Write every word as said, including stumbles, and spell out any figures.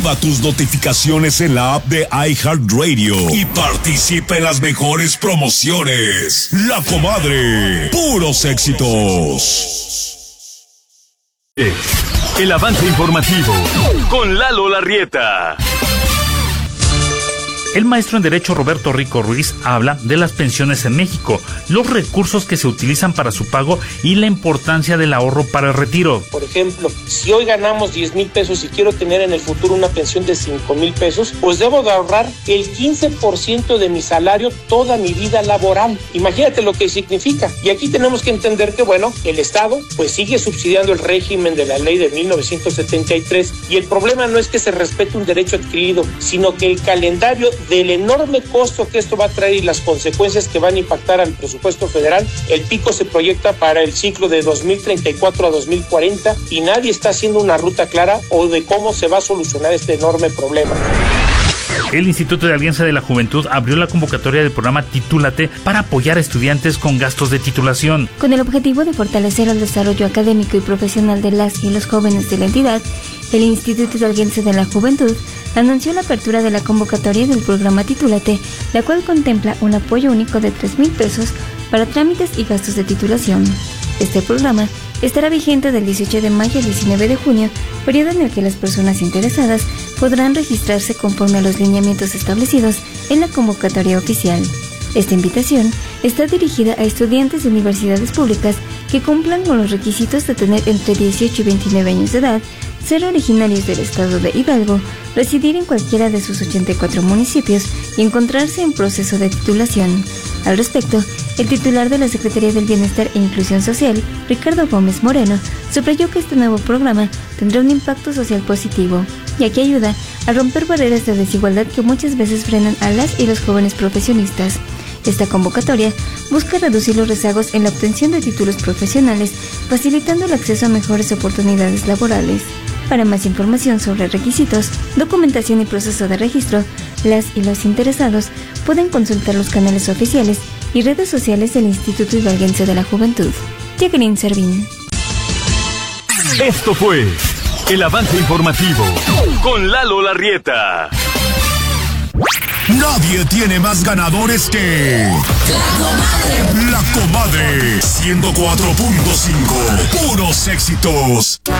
Activa tus notificaciones en la app de iHeartRadio y participa en las mejores promociones. La Comadre, puros éxitos. El avance informativo con Lalo Larrieta. El maestro en Derecho Roberto Rico Ruiz habla de las pensiones en México, los recursos que se utilizan para su pago y la importancia del ahorro para el retiro. Por ejemplo, si hoy ganamos diez mil pesos y quiero tener en el futuro una pensión de cinco mil pesos, pues debo de ahorrar el quince por ciento de mi salario toda mi vida laboral. Imagínate lo que significa. Y aquí tenemos que entender que, bueno, el Estado pues sigue subsidiando el régimen de la ley de mil novecientos setenta y tres y el problema no es que se respete un derecho adquirido, sino que el calendario del enorme costo que esto va a traer y las consecuencias que van a impactar al presupuesto federal, el pico se proyecta para el ciclo de dos mil treinta y cuatro a dos mil cuarenta y nadie está haciendo una ruta clara o de cómo se va a solucionar este enorme problema. El Instituto de Alianza de la Juventud abrió la convocatoria del programa Titúlate para apoyar a estudiantes con gastos de titulación. Con el objetivo de fortalecer el desarrollo académico y profesional de las y los jóvenes de la entidad, el Instituto de Alianza de la Juventud anunció la apertura de la convocatoria del programa Titúlate, la cual contempla un apoyo único de tres mil pesos para trámites y gastos de titulación. Este programa estará vigente del dieciocho de mayo al diecinueve de junio, periodo en el que las personas interesadas podrán registrarse conforme a los lineamientos establecidos en la convocatoria oficial. Esta invitación está dirigida a estudiantes de universidades públicas que cumplan con los requisitos de tener entre dieciocho y veintinueve años de edad, ser originarios del estado de Hidalgo, residir en cualquiera de sus ochenta y cuatro municipios y encontrarse en proceso de titulación. Al respecto, el titular de la Secretaría del Bienestar e Inclusión Social, Ricardo Gómez Moreno, subrayó que este nuevo programa tendrá un impacto social positivo, ya que ayuda a romper barreras de desigualdad que muchas veces frenan a las y los jóvenes profesionistas. Esta convocatoria busca reducir los rezagos en la obtención de títulos profesionales, facilitando el acceso a mejores oportunidades laborales. Para más información sobre requisitos, documentación y proceso de registro, las y los interesados pueden consultar los canales oficiales y redes sociales del Instituto Hidalguense de la Juventud. Jacqueline Servín. Esto fue el avance informativo con Lalo Larrieta. Nadie tiene más ganadores que La Comadre. La Comadre ciento cuatro punto cinco. Puros éxitos.